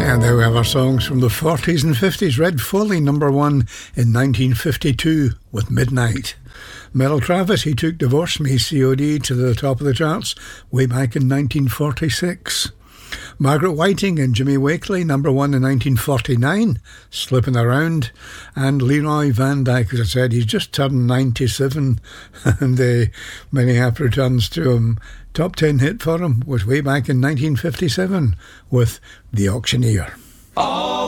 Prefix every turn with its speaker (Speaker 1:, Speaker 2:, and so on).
Speaker 1: And there we have our songs from the 40s and 50s. Red Foley, number one in 1952 with Midnight. Mel Travis, He Took Divorce Me, COD, to the top of the charts way back in 1946. Margaret Whiting and Jimmy Wakely, number one in 1949, Slipping Around. And Leroy Van Dyke, as I said, he's just turned 97, and many happy returns to him. Top 10 hit for him was way back in 1957 with The Auctioneer.
Speaker 2: Oh,